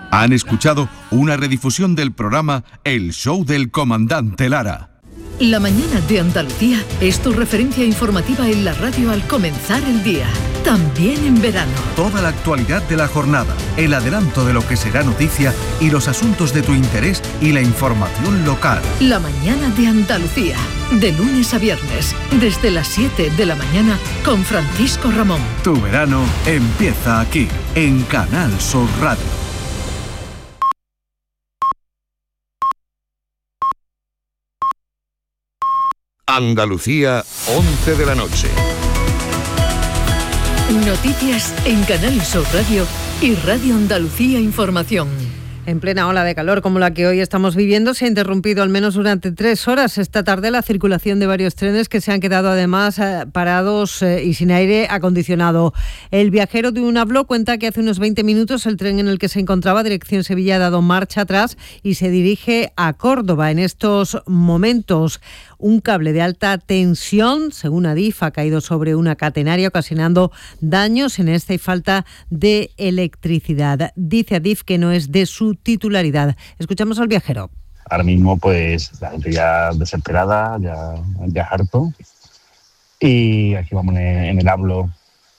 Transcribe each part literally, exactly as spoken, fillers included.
Han escuchado una redifusión del programa El Show del Comandante Lara. La mañana de Andalucía es tu referencia informativa en la radio al comenzar el día, también en verano. Toda la actualidad de la jornada, el adelanto de lo que será noticia y los asuntos de tu interés y la información local. La mañana de Andalucía, de lunes a viernes, desde las siete de la mañana con Francisco Ramón. Tu verano empieza aquí, en Canal Sur Radio. Andalucía, once de la noche. Noticias en Canal Sur Radio y Radio Andalucía Información. En plena ola de calor como la que hoy estamos viviendo, se ha interrumpido al menos durante tres horas esta tarde la circulación de varios trenes que se han quedado además eh, parados eh, y sin aire acondicionado. El viajero de Unablo cuenta que hace unos veinte minutos el tren en el que se encontraba dirección Sevilla ha dado marcha atrás y se dirige a Córdoba. En estos momentos, un cable de alta tensión, según Adif, ha caído sobre una catenaria ocasionando daños en esta y falta de electricidad. Dice Adif que no es de su titularidad. Escuchamos al viajero. Ahora mismo pues la gente ya desesperada, ya, ya harto, y aquí vamos en, en el hablo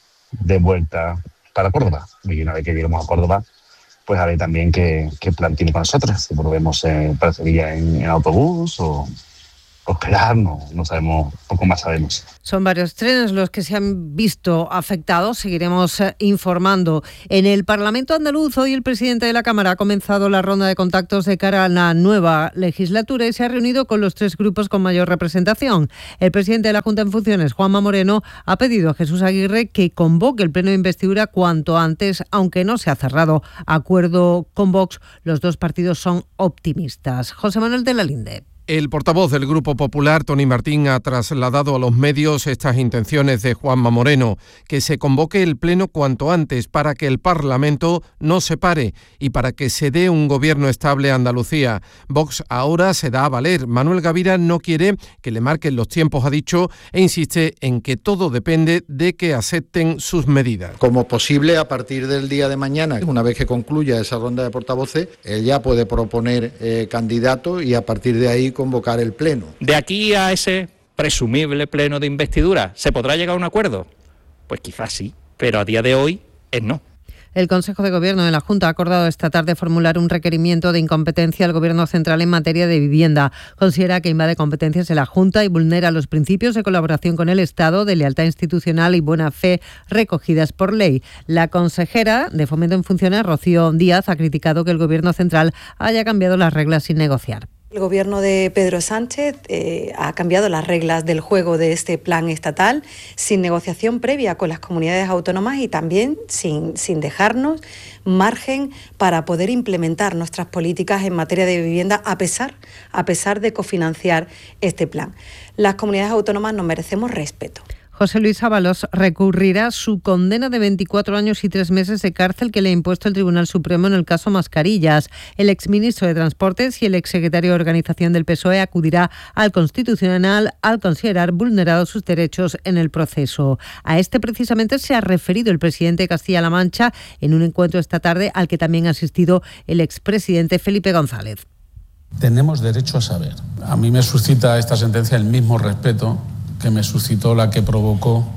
de vuelta para Córdoba. Y una vez que lleguemos a Córdoba, pues a ver también qué, qué plan tiene con nosotros, si volvemos eh, para Sevilla en, en autobús o... esperar, no, no sabemos, poco más sabemos. Son varios trenes los que se han visto afectados, seguiremos eh, informando. En el Parlamento andaluz, hoy el presidente de la Cámara ha comenzado la ronda de contactos de cara a la nueva legislatura y se ha reunido con los tres grupos con mayor representación. El presidente de la Junta en funciones, Juanma Moreno, ha pedido a Jesús Aguirre que convoque el pleno de investidura cuanto antes, aunque no se ha cerrado acuerdo con Vox. Los dos partidos son optimistas. José Manuel de la Linde. El portavoz del Grupo Popular, Tony Martín, ha trasladado a los medios estas intenciones de Juanma Moreno, que se convoque el pleno cuanto antes para que el Parlamento no se pare y para que se dé un gobierno estable a Andalucía. Vox ahora se da a valer. Manuel Gavira no quiere que le marquen los tiempos, ha dicho, e insiste en que todo depende de que acepten sus medidas. Como posible, a partir del día de mañana, una vez que concluya esa ronda de portavoces, él ya puede proponer eh, candidato y a partir de ahí convocar el pleno. De aquí a ese presumible pleno de investidura, ¿se podrá llegar a un acuerdo? Pues quizás sí, pero a día de hoy es no. El Consejo de Gobierno de la Junta ha acordado esta tarde formular un requerimiento de incompetencia al Gobierno central en materia de vivienda. Considera que invade competencias de la Junta y vulnera los principios de colaboración con el Estado, de lealtad institucional y buena fe recogidas por ley. La consejera de Fomento en Funciones, Rocío Díaz, ha criticado que el Gobierno central haya cambiado las reglas sin negociar. El gobierno de Pedro Sánchez eh, ha cambiado las reglas del juego de este plan estatal sin negociación previa con las comunidades autónomas y también sin, sin dejarnos margen para poder implementar nuestras políticas en materia de vivienda a pesar, a pesar de cofinanciar este plan. Las comunidades autónomas nos merecemos respeto. José Luis Ábalos recurrirá su condena de veinticuatro años y tres meses de cárcel que le ha impuesto el Tribunal Supremo en el caso Mascarillas. El exministro de Transportes y el exsecretario de Organización del P S O E acudirá al Constitucional al considerar vulnerados sus derechos en el proceso. A este precisamente se ha referido el presidente de Castilla-La Mancha en un encuentro esta tarde al que también ha asistido el expresidente Felipe González. Tenemos derecho a saber. A mí me suscita esta sentencia el mismo respeto que me suscitó la que provocó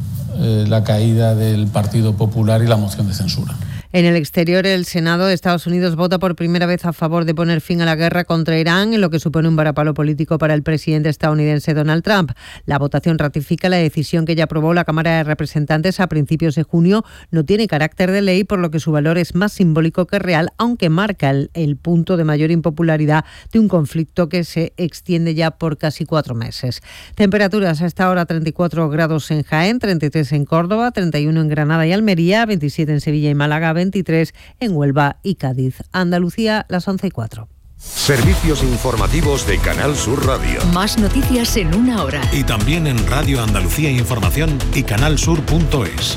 eh, la caída del Partido Popular y la moción de censura. En el exterior, el Senado de Estados Unidos vota por primera vez a favor de poner fin a la guerra contra Irán, en lo que supone un varapalo político para el presidente estadounidense Donald Trump. La votación ratifica la decisión que ya aprobó la Cámara de Representantes a principios de junio. No tiene carácter de ley, por lo que su valor es más simbólico que real, aunque marca el, el punto de mayor impopularidad de un conflicto que se extiende ya por casi cuatro meses. Temperaturas a esta hora: treinta y cuatro grados en Jaén, treinta y tres en Córdoba, treinta y uno en Granada y Almería, veintisiete en Sevilla y Málaga, veintitrés en Huelva y Cádiz. Andalucía, las once y cuatro. Servicios informativos de Canal Sur Radio. Más noticias en una hora. Y también en Radio Andalucía Información y canalsur punto es.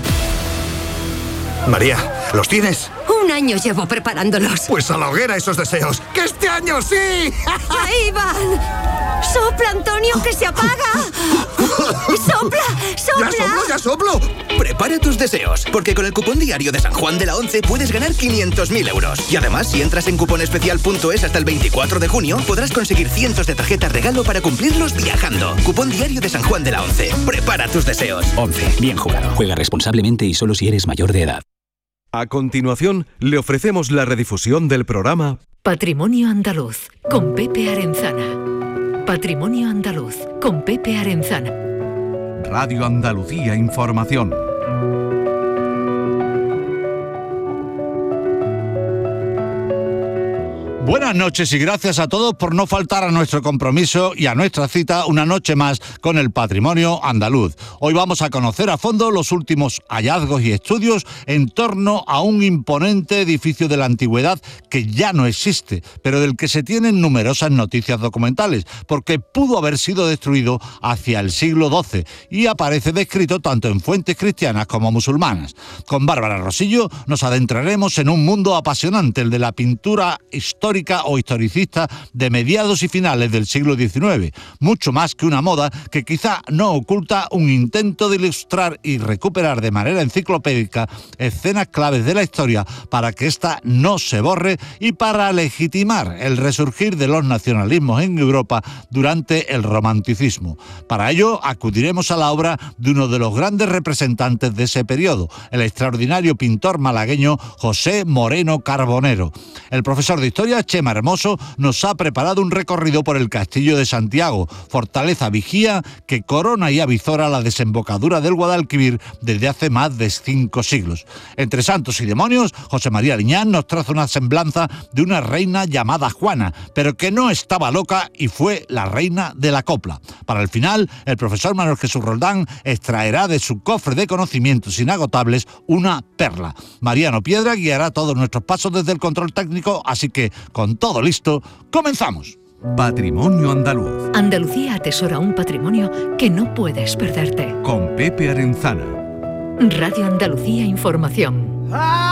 María, ¿los tienes? Un año llevo preparándolos. Pues a la hoguera esos deseos. ¡Que este año sí! ¡Ahí van! ¡Sopla, Antonio, que se apaga! ¡Sopla, sopla! ¡Ya soplo, ya soplo! Prepara tus deseos, porque con el cupón diario de San Juan de la Once puedes ganar quinientos mil euros. Y además, si entras en cuponespecial punto es hasta el veinticuatro de junio, podrás conseguir cientos de tarjetas regalo para cumplirlos viajando. Cupón diario de San Juan de la Once. Prepara tus deseos. Once. Bien jugado. Juega responsablemente y solo si eres mayor de edad. A continuación, le ofrecemos la redifusión del programa Patrimonio Andaluz, con Pepe Arenzana. Patrimonio Andaluz, con Pepe Arenzana. Radio Andalucía Información. Buenas noches y gracias a todos por no faltar a nuestro compromiso y a nuestra cita una noche más con el patrimonio andaluz. Hoy vamos a conocer a fondo los últimos hallazgos y estudios en torno a un imponente edificio de la antigüedad que ya no existe, pero del que se tienen numerosas noticias documentales, porque pudo haber sido destruido hacia el siglo doce y aparece descrito tanto en fuentes cristianas como musulmanas. Con Bárbara Rosillo nos adentraremos en un mundo apasionante, el de la pintura histórica o historicista de mediados y finales del siglo diecinueve, mucho más que una moda que quizá no oculta un intento de ilustrar y recuperar de manera enciclopédica escenas claves de la historia para que ésta no se borre y para legitimar el resurgir de los nacionalismos en Europa durante el romanticismo. Para ello acudiremos a la obra de uno de los grandes representantes de ese periodo, el extraordinario pintor malagueño José Moreno Carbonero. El profesor de historia Chema Hermoso nos ha preparado un recorrido por el Castillo de Santiago, fortaleza vigía que corona y avizora la desembocadura del Guadalquivir desde hace más de cinco siglos. Entre santos y demonios, José María Liñán nos traza una semblanza de una reina llamada Juana, pero que no estaba loca y fue la reina de la copla. Para el final, el profesor Manuel Jesús Roldán extraerá de su cofre de conocimientos inagotables una perla. Mariano Piedra guiará todos nuestros pasos desde el control técnico, así que con todo listo, comenzamos. Patrimonio Andaluz. Andalucía atesora un patrimonio que no puedes perderte. Con Pepe Arenzana. Radio Andalucía Información.